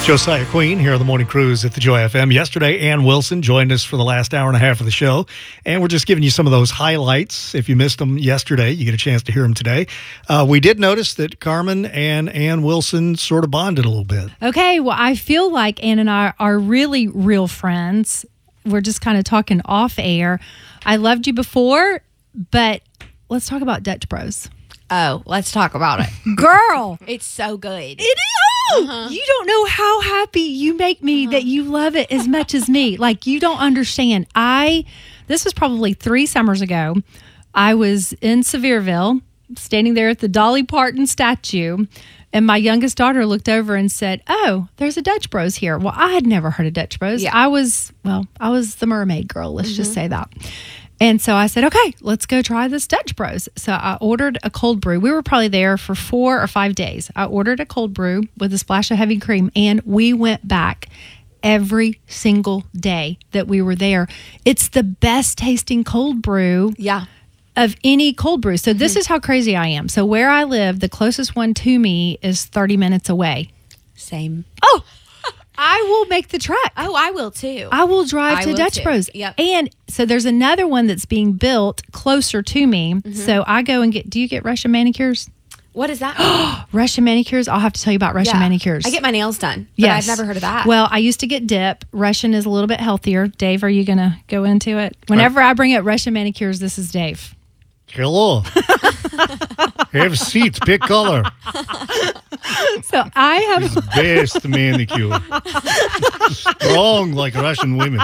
Josiah Queen here on the Morning Cruise at the Joy FM. Yesterday, Ann Wilson joined us for the last hour and a half of the show, and we're just giving you some of those highlights. If you missed them yesterday, you get a chance to hear them today. We did notice that Carmen and Ann Wilson sort of bonded a little bit. Okay, well, I feel like Ann and I are really real friends. We're just kind of talking off air. I loved you before, but let's talk about Dutch Bros. Oh, let's talk about it. Girl, It's so good. it is. You don't know how happy you make me that you love it as much as me. Like, you don't understand. This was probably 3 summers ago. I was in Sevierville, standing there at the Dolly Parton statue, and my youngest daughter looked over and said, "Oh, there's a Dutch Bros here." Well, I had never heard of Dutch Bros. Yeah. I was the mermaid girl. Let's just say that. And so I said, okay, let's go try this Dutch Bros. So I ordered a cold brew. We were probably there for 4 or 5 days. I ordered a cold brew with a splash of heavy cream, and we went back every single day that we were there. It's the best tasting cold brew Yeah. of any cold brew. So this is how crazy I am. So where I live, the closest one to me is 30 minutes away. Same. Oh, I will make the trek. Oh, I will too. I will drive I to will Dutch too. Bros. Yep. And so there's another one that's being built closer to me. So I go and do you get Russian manicures? What is that? Russian manicures? I'll have to tell you about Russian manicures. I get my nails done. But Yes. I've never heard of that. Well, I used to get dip. Russian is a little bit healthier. Dave, are you going to go into it? Whenever I bring up Russian manicures, this is Dave. Hello. Have a seat. Pick color. So I have... Best manicure. Strong like Russian women.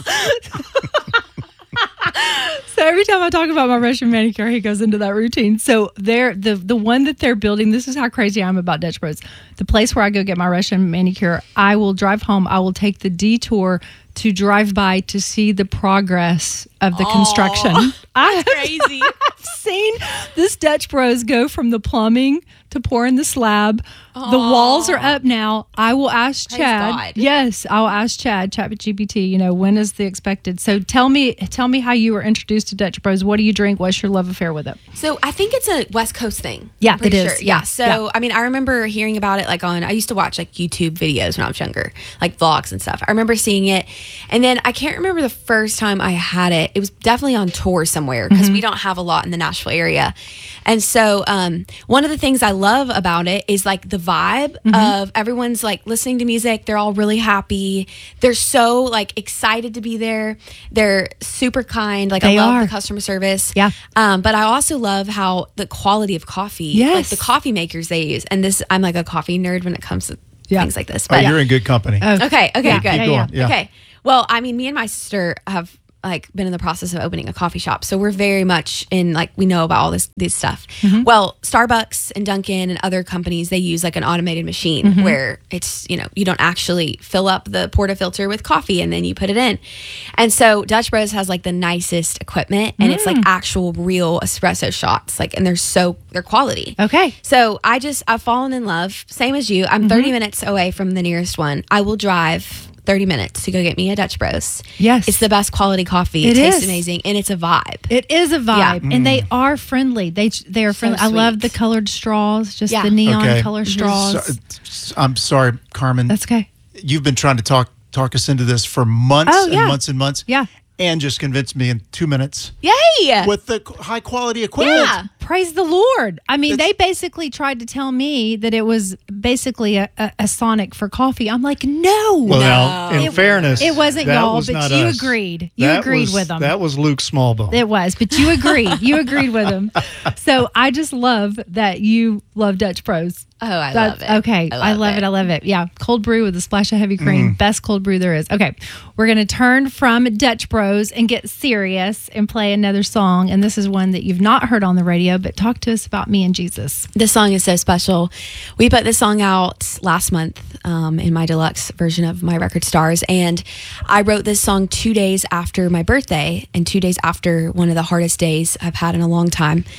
So every time I talk about my Russian manicure, he goes into that routine. So the one that they're building, this is how crazy I am about Dutch Bros. The place where I go get my Russian manicure, I will drive home. I will take the detour to drive by to see the progress of the construction. I've Crazy. seen this Dutch Bros go from the plumbing to pouring the slab. The walls are up now. I will ask Praise Chad. God. Yes, I'll ask Chad, ChatGPT, when is the expected? So tell me how you were introduced to Dutch Bros. What do you drink? What's your love affair with it? So I think it's a West Coast thing. Yeah, I'm pretty it is. Sure. Yeah, So, yeah. I mean, I remember hearing about it I used to watch YouTube videos when I was younger, like vlogs and stuff. I remember seeing it. And then I can't remember the first time I had it. It was definitely on tour somewhere because we don't have a lot in the Nashville area. And so one of the things I love about it is like the vibe of everyone's like listening to music. They're all really happy. They're so like excited to be there. They're super kind. Like They I love are. the customer service. Yeah. But I also love how the quality of coffee, Yes. like the coffee makers they use. And I'm like a coffee nerd when it comes to things like this. Oh, But you're in good company. okay, Yeah, good. yeah, yeah. Yeah. Okay. Well, I mean, me and my sister have like been in the process of opening a coffee shop, so we're very much in like we know about all this stuff. Well, Starbucks and Dunkin' and other companies they use like an automated machine where it's you don't actually fill up the portafilter with coffee and then you put it in. And so Dutch Bros has like the nicest equipment and it's like actual real espresso shots, like and they're quality. Okay. So I've fallen in love, same as you. I'm 30 minutes away from the nearest one. I will drive 30 minutes to go get me a Dutch Bros. Yes. It's the best quality coffee. It It tastes is. amazing and it's a vibe. It is a vibe, Yeah. and they are friendly. They are friendly. I love sweet. the colored straws, just Yeah. the neon Okay. color straws. I'm sorry, Carmen. That's okay. You've been trying to talk us into this for months Oh, yeah. and months and months. Yeah. And just convinced me in 2 minutes Yay! with the high quality equipment. Yeah. Praise the Lord. I mean, they basically tried to tell me that it was basically a Sonic for coffee. I'm like, no. Well, now, in fairness, it wasn't that y'all, was but not you us. agreed. You That agreed was- with them. That was Luke Smallbone. It was, but you agreed. You agreed with them. So I just love that you love Dutch Bros. Oh, I love it. Okay. I love it. I love it. Yeah. Cold brew with a splash of heavy cream. Best cold brew there is. Okay. We're going to turn from Dutch Bros and get serious and play another song. And this is one that you've not heard on the radio, but talk to us about Me and Jesus. This song is so special. We put this song out last month in my deluxe version of My Record Stars. And I wrote this song 2 days after my birthday and 2 days after one of the hardest days I've had in a long time.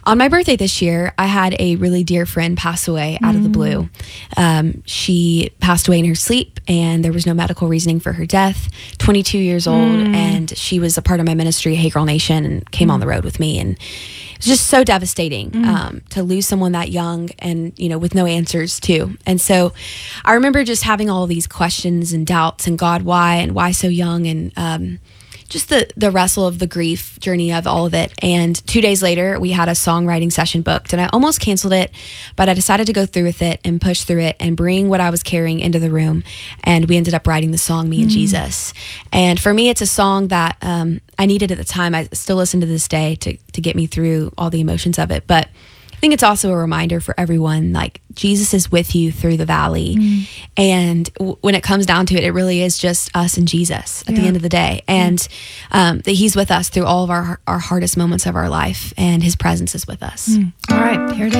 On my birthday this year, I had a really dear friend pass away out of the blue. She passed away in her sleep, and there was no medical reasoning for her death. 22 years old, and she was a part of my ministry, Hey Girl Nation, and came on the road with me. And it was just so devastating to lose someone that young and, with no answers too. And so I remember just having all these questions and doubts, and God, why, and why so young, and just the wrestle of the grief journey of all of it. And 2 days later, we had a songwriting session booked, and I almost canceled it, but I decided to go through with it and push through it and bring what I was carrying into the room. And we ended up writing the song, Me and Jesus. And for me, it's a song that I needed at the time. I still listen to this day to get me through all the emotions of it. But I think it's also a reminder for everyone, like, Jesus is with you through the valley. And when it comes down to it, it really is just us and Jesus at the end of the day. And that he's with us through all of our hardest moments of our life, and his presence is with us. All right, here it is.